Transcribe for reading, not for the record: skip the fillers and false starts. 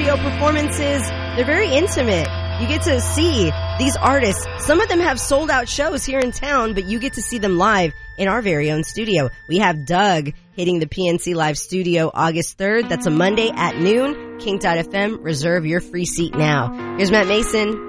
studio performances. They're very intimate. You get to see these artists. Some of them have sold out shows here in town, but you get to see them live in our very own studio. We have Doug hitting the PNC Live studio August 3rd. That's a Monday at noon. Kink.FM. Reserve your free seat now. Here's Matt Mason.